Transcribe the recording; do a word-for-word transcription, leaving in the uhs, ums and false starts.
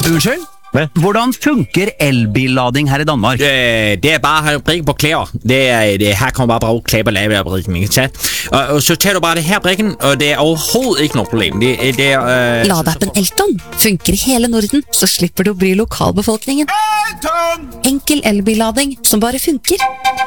Unnskyld? Hvad? Hvordan funker elbillading her i Danmark? Øh, det er bare at have brikken på klæder. Det er, det, her kommer bare bruge klæber lave af brikken, ikke tage. Og, og så tager du bare det her brikken, og det er overhovedet ikke noget problem. Det, det er... Øh, Ladeappen Elton funker i hele Norden, så slipper du å bry lokalbefolkningen. Enkel elbillading som bare funker.